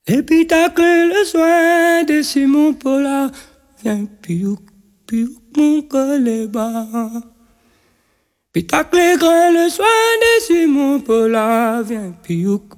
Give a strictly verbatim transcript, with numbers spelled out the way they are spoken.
L'épitacle, le soin de Simon Paula, viens piouk, piouk, mon coléba. Pitacle, le soin de Simon Paula, viens piouk,